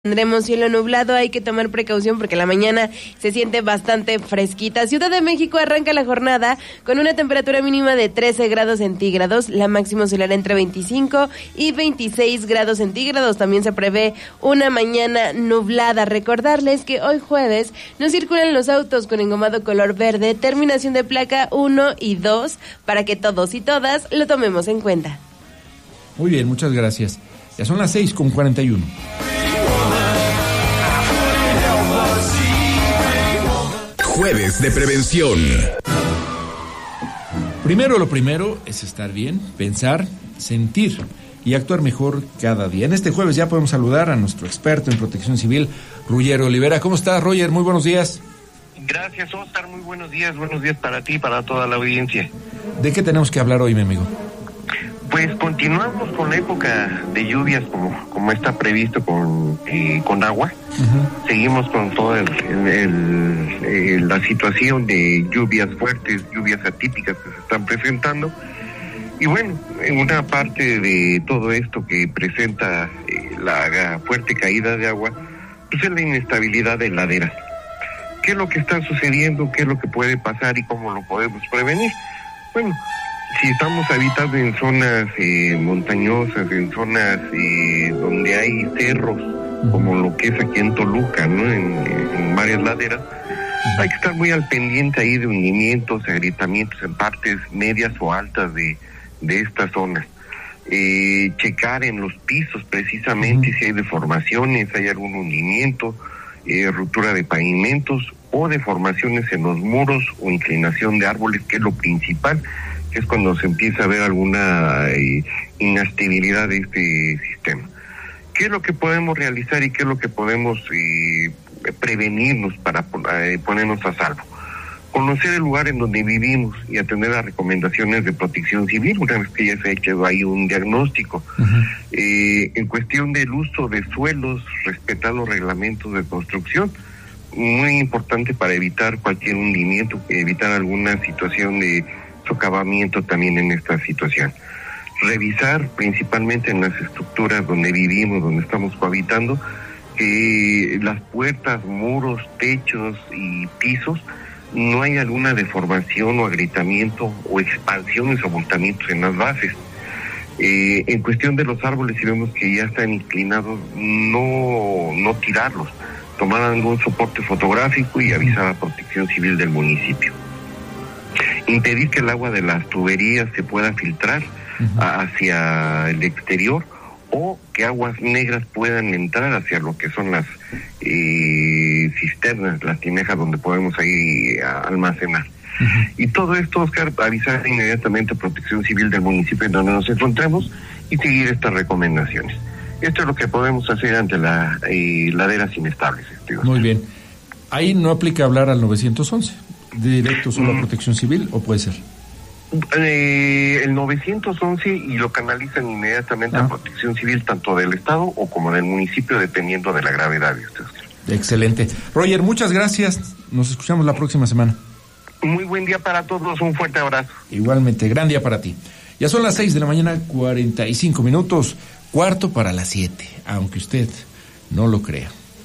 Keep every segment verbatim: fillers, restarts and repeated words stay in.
Tendremos cielo nublado, hay que tomar precaución porque la mañana se siente bastante fresquita. Ciudad de México arranca la jornada con una temperatura mínima de trece grados centígrados, la máxima oscilará entre veinticinco y veintiséis grados centígrados. También se prevé una mañana nublada. Recordarles que hoy jueves no circulan los autos con engomado color verde, terminación de placa uno y dos, para que todos y todas lo tomemos en cuenta. Muy bien, muchas gracias. Ya son las seis con cuarenta y uno. Jueves de prevención. Primero lo primero es estar bien, pensar, sentir y actuar mejor cada día. En este jueves ya podemos saludar a nuestro experto en protección civil, Roger Olivera. ¿Cómo estás, Roger? Muy buenos días. Gracias, Oscar. Muy buenos días. Buenos días para ti y para toda la audiencia. ¿De qué tenemos que hablar hoy, mi amigo? Pues continuamos con la época de lluvias como como está previsto con eh, con agua. Uh-huh. Seguimos con toda el, el, el, el, la situación de lluvias fuertes, lluvias atípicas que se están presentando. Y bueno, en una parte de todo esto que presenta eh, la, la fuerte caída de agua, pues es la inestabilidad de laderas. ¿Qué es lo que está sucediendo? ¿Qué es lo que puede pasar y cómo lo podemos prevenir? Bueno, si estamos habitando en zonas eh, montañosas, en zonas eh, donde hay cerros, como lo que es aquí en Toluca, ¿no? En, en varias laderas, hay que estar muy al pendiente ahí de hundimientos, agrietamientos en partes medias o altas de, de estas zonas. Eh, checar en los pisos precisamente uh-huh. si hay deformaciones, hay algún hundimiento, eh, ruptura de pavimentos o deformaciones en los muros o inclinación de árboles, que es lo principal, que es cuando se empieza a ver alguna eh, inestabilidad de este sistema. ¿Qué es lo que podemos realizar y qué es lo que podemos eh, prevenirnos para eh, ponernos a salvo? Conocer el lugar en donde vivimos y atender las recomendaciones de protección civil una vez que ya se ha hecho ahí un diagnóstico. Uh-huh. Eh, en cuestión del uso de suelos, respetar los reglamentos de construcción, muy importante para evitar cualquier hundimiento, evitar alguna situación de socavamiento también en esta situación. Revisar principalmente en las estructuras donde vivimos, donde estamos cohabitando, que las puertas, muros, techos y pisos no hay alguna deformación o agrietamiento o expansiones o abultamientos en las bases. Eh, en cuestión de los árboles, si vemos que ya están inclinados, no, no tirarlos, tomar algún soporte fotográfico y avisar a Protección Civil del municipio. Impedir que el agua de las tuberías se pueda filtrar uh-huh. hacia el exterior o que aguas negras puedan entrar hacia lo que son las eh, cisternas, las tinejas donde podemos ahí almacenar. Uh-huh. Y todo esto, Oscar, avisar inmediatamente a Protección Civil del municipio en donde nos encontremos y seguir estas recomendaciones. Esto es lo que podemos hacer ante las eh, laderas inestables. Este, Muy bien. Ahí no aplica hablar al nueve once. ¿Directo solo a Protección Civil o puede ser? Eh, el nueve once y lo canalizan inmediatamente ah. a Protección Civil, tanto del Estado o como del municipio, dependiendo de la gravedad de ustedes. Excelente. Roger, muchas gracias. Nos escuchamos la próxima semana. Muy buen día para todos. Un fuerte abrazo. Igualmente, gran día para ti. Ya son las seis de la mañana, cuarenta y cinco minutos, cuarto para las siete, aunque usted no lo crea.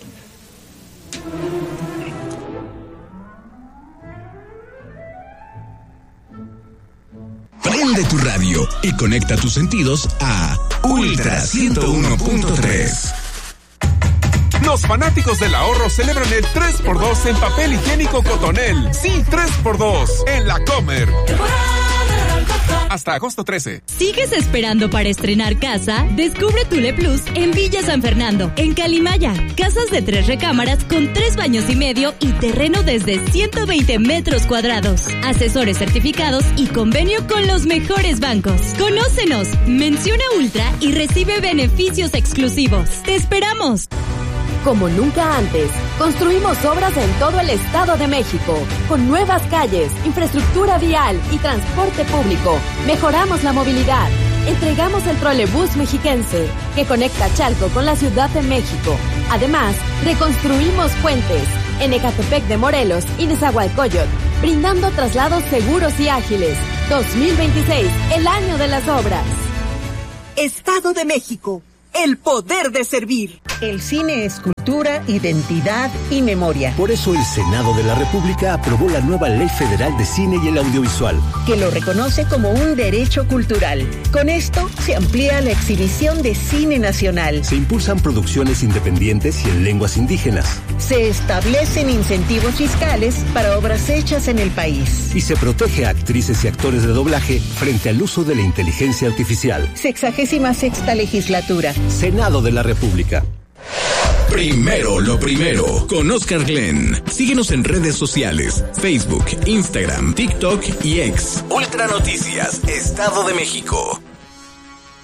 Prende tu radio y conecta tus sentidos a Ultra ciento uno punto tres. Los fanáticos del ahorro celebran el tres por dos en papel higiénico Cotonel. Sí, tres por dos en La Comer. Hasta agosto trece. ¿Sigues esperando para estrenar casa? Descubre Tule Plus en Villa San Fernando, en Calimaya. Casas de tres recámaras con tres baños y medio y terreno desde ciento veinte metros cuadrados. Asesores certificados y convenio con los mejores bancos. Conócenos, menciona Ultra y recibe beneficios exclusivos. ¡Te esperamos! Como nunca antes, construimos obras en todo el Estado de México, con nuevas calles, infraestructura vial y transporte público. Mejoramos la movilidad. Entregamos el trolebús mexiquense, que conecta Chalco con la Ciudad de México. Además, reconstruimos puentes en Ecatepec de Morelos y Nezahualcóyotl, brindando traslados seguros y ágiles. dos mil veintiséis, el año de las obras. Estado de México, el poder de servir. El cine es cultura, identidad y memoria. Por eso el Senado de la República aprobó la nueva Ley Federal de Cine y el Audiovisual, que lo reconoce como un derecho cultural. Con esto se amplía la exhibición de cine nacional. Se impulsan producciones independientes y en lenguas indígenas. Se establecen incentivos fiscales para obras hechas en el país. Y se protege a actrices y actores de doblaje frente al uso de la inteligencia artificial. Sexagésima sexta legislatura. Senado de la República. Primero lo primero, con Oscar Glenn. Síguenos en redes sociales, Facebook, Instagram, TikTok y X. Ultra Noticias, Estado de México.